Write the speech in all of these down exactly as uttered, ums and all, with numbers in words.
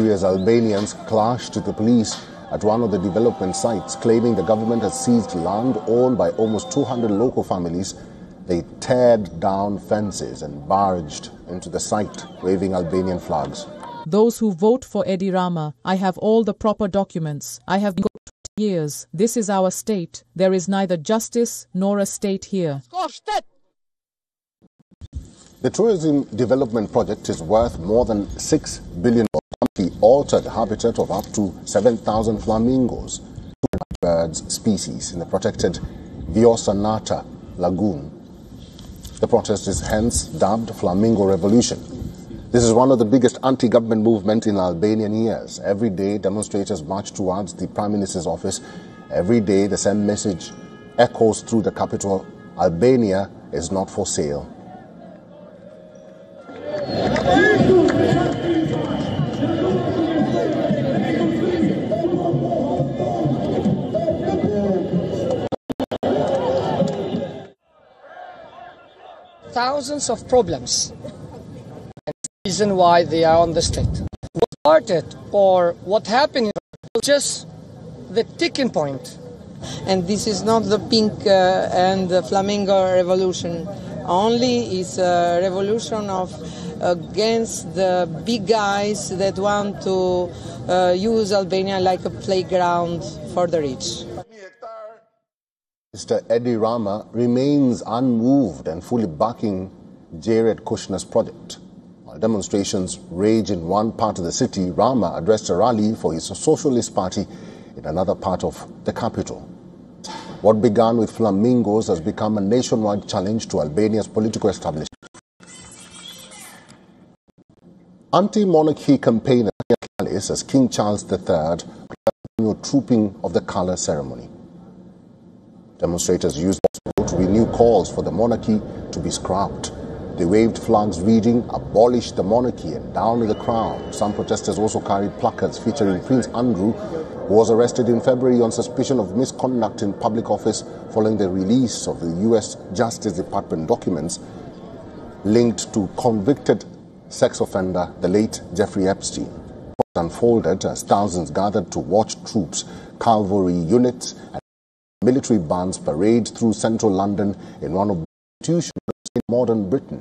story as Albanians clashed with the police at one of the development sites, claiming the government has seized land owned by almost two hundred local families. They teared down fences and barged into the site, waving Albanian flags. Those who vote for Edi Rama, I have all the proper documents. I have been going for years. This is our state. There is neither justice nor a state here. The tourism development project is worth more than six billion dollars. The altered habitat of up to seven thousand flamingos, two birds species in the protected Viosanata Lagoon. The protest is hence dubbed Flamingo Revolution. This is one of the biggest anti-government movements in Albanian years. Every day, demonstrators march towards the Prime Minister's office. Every day, the same message echoes through the capital: Albania is not for sale. Thousands of problems, and the reason why they are on the street. What started or what happened was just the ticking point. And this is not the pink uh, and the flamingo revolution only, it's a revolution of against the big guys that want to uh, use Albania like a playground for the rich. Mister Edi Rama remains unmoved and fully backing Jared Kushner's project. While demonstrations rage in one part of the city, Rama addressed a rally for his Socialist Party in another part of the capital. What began with flamingos has become a nationwide challenge to Albania's political establishment. Anti-monarchy campaigner Kalis as King Charles the Third began trooping of the colour ceremony. Demonstrators used to renew calls for the monarchy to be scrapped. They waved flags reading, "Abolish the monarchy" and "Down with the crown." Some protesters also carried placards featuring Prince Andrew, who was arrested in February on suspicion of misconduct in public office following the release of the U S Justice Department documents linked to convicted sex offender, the late Jeffrey Epstein. It unfolded as thousands gathered to watch troops, cavalry units, and military bands parade through central London in one of the institutions in modern Britain.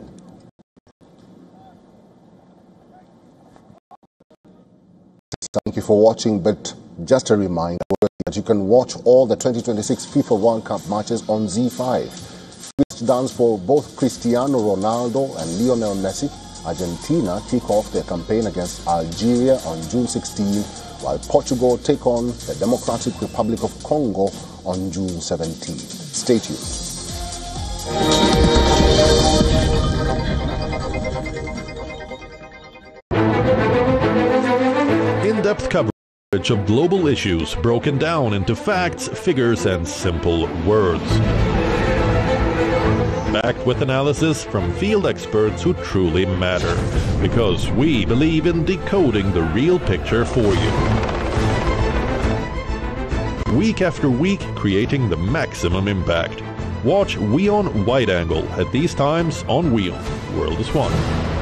Thank you for watching, but just a reminder that you can watch all the twenty twenty-six FIFA World Cup matches on Z five. Twist dance for both Cristiano Ronaldo and Lionel Messi. Argentina kick off their campaign against Algeria on June sixteenth, while Portugal take on the Democratic Republic of Congo on June seventeenth. Stay tuned. In-depth coverage of global issues broken down into facts, figures, and simple words. Backed with analysis from field experts who truly matter, because we believe in decoding the real picture for you. Week after week, creating the maximum impact. Watch WION Wide Angle at these times on WION. World is One.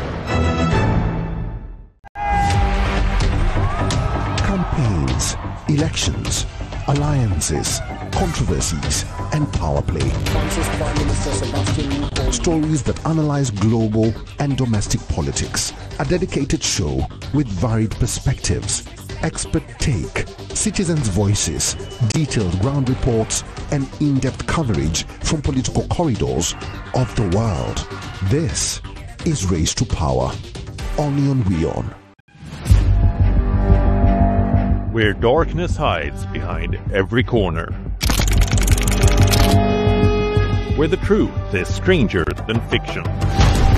Campaigns, elections, alliances, controversies, and power play. Stories that analyze global and domestic politics. A dedicated show with varied perspectives, expert take, citizens' voices, detailed ground reports, and in-depth coverage from political corridors of the world. This is Race to Power, only on WION. Where darkness hides behind every corner. Where the truth is stranger than fiction.